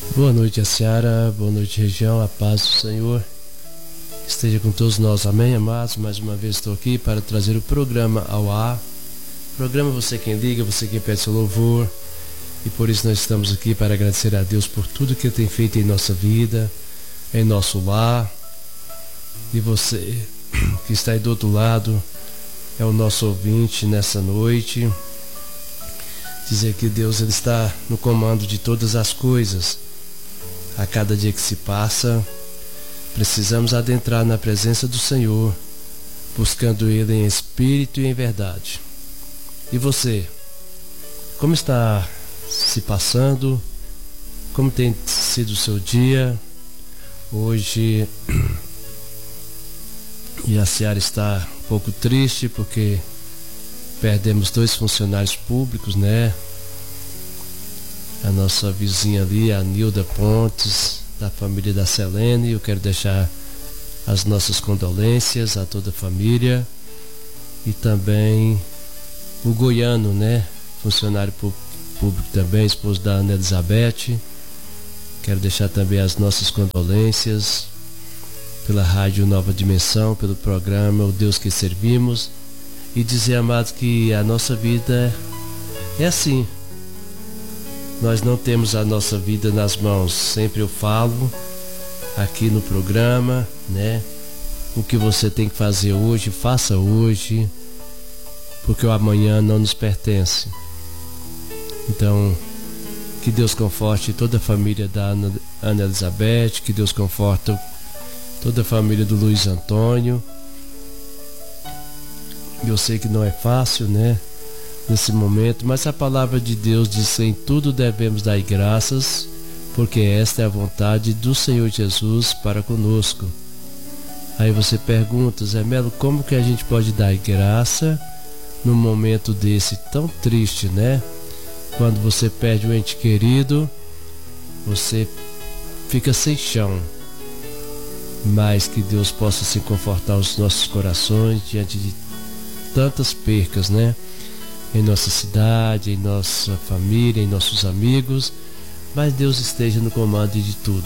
Boa noite, Ciara. Boa noite, região. A paz do Senhor esteja com todos nós. Amém, amados? Mais uma vez estou aqui para trazer o programa ao ar. Programa Você Quem Liga, Você Quem Pede Seu Louvor. E por isso nós estamos aqui para agradecer a Deus por tudo que Ele tem feito em nossa vida, em nosso lar. E você que está aí do outro lado é o nosso ouvinte nessa noite. Dizer que Deus Ele está no comando de todas as coisas. A cada dia que se passa, precisamos adentrar na presença do Senhor, buscando Ele em espírito e em verdade. E você, como está se passando? Como tem sido o seu dia? Hoje, e a Ciara está um pouco triste porque perdemos 2 funcionários públicos, né? A nossa vizinha ali, a Nilda Pontes, da família da Selene. Eu quero deixar as nossas condolências a toda a família. E também o Goiano, né? Funcionário público também, esposo da Ana Elizabeth. Quero deixar também as nossas condolências pela Rádio Nova Dimensão, pelo programa O Deus que Servimos. E dizer, amados, que a nossa vida é assim. Nós não temos a nossa vida nas mãos. Sempre eu falo aqui no programa, né? O que você tem que fazer hoje, faça hoje, porque o amanhã não nos pertence. Então, que Deus conforte toda a família da Ana Elizabeth, que Deus conforte toda a família do Luiz Antônio. Eu sei que não é fácil, né? Nesse momento, mas a palavra de Deus diz: em tudo devemos dar graças, porque esta é a vontade do Senhor Jesus para conosco. Aí você pergunta, Zé Melo, como que a gente pode dar graça num momento desse tão triste, né? Quando você perde um ente querido, você fica sem chão. Mas que Deus possa se confortar os nossos corações diante de tantas percas, né? Em nossa cidade, em nossa família, em nossos amigos, mas Deus esteja no comando de tudo.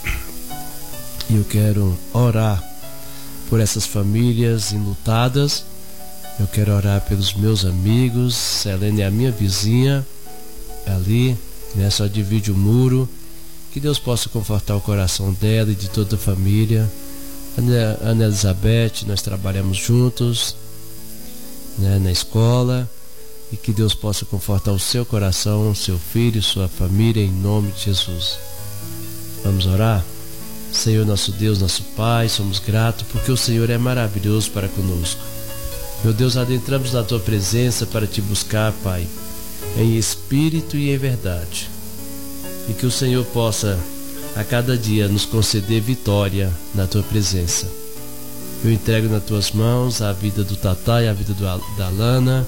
E eu quero orar por essas famílias enlutadas. Eu quero orar pelos meus amigos. Selene é a minha vizinha ali, né? Só divide o muro. Que Deus possa confortar o coração dela e de toda a família. Ana Elizabeth, nós trabalhamos juntos, né, na escola. E que Deus possa confortar o seu coração, seu filho, sua família, em nome de Jesus. Vamos orar? Senhor, nosso Deus, nosso Pai, somos gratos porque o Senhor é maravilhoso para conosco. Meu Deus, adentramos na Tua presença para Te buscar, Pai, em espírito e em verdade. E que o Senhor possa, a cada dia, nos conceder vitória na Tua presença. Eu entrego nas Tuas mãos a vida do Tatá e a vida da Lana,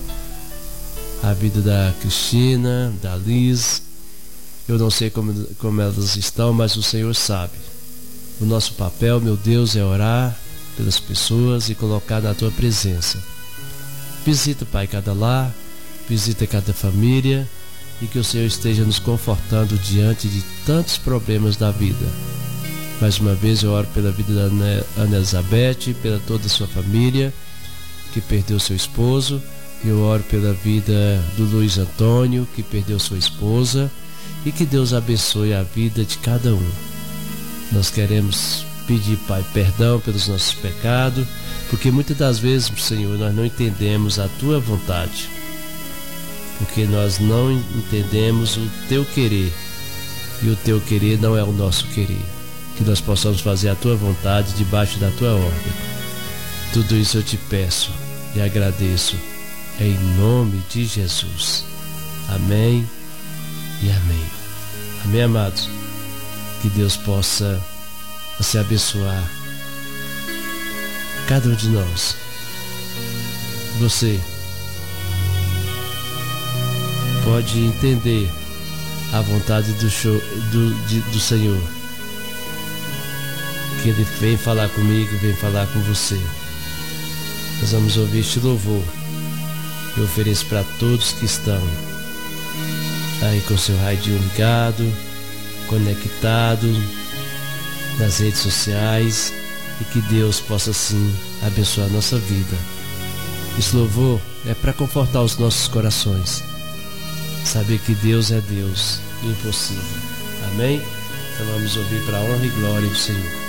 a vida da Cristina, da Liz. Eu não sei como elas estão, mas o Senhor sabe. O nosso papel, meu Deus, é orar pelas pessoas e colocar na Tua presença. Visita, Pai, cada lar, visita cada família, e que o Senhor esteja nos confortando diante de tantos problemas da vida. Mais uma vez eu oro pela vida da Ana Elizabeth, pela toda a sua família que perdeu seu esposo. Eu oro pela vida do Luiz Antônio, que perdeu sua esposa, e que Deus abençoe a vida de cada um. Nós queremos pedir, Pai, perdão pelos nossos pecados, porque muitas das vezes, Senhor, nós não entendemos a Tua vontade, porque nós não entendemos o Teu querer, e o Teu querer não é o nosso querer. Que nós possamos fazer a Tua vontade debaixo da Tua ordem. Tudo isso eu te peço e agradeço. Em nome de Jesus. Amém e amém. Amém, amados? Que Deus possa se abençoar cada um de nós. Você pode entender a vontade do Senhor, que Ele vem falar comigo, vem falar com você. Nós vamos ouvir este louvor. Eu ofereço para todos que estão aí com seu radinho ligado, conectado nas redes sociais e que Deus possa sim abençoar a nossa vida. Esse louvor é para confortar os nossos corações, saber que Deus é Deus, impossível. Amém? Então vamos ouvir para a honra e glória do Senhor.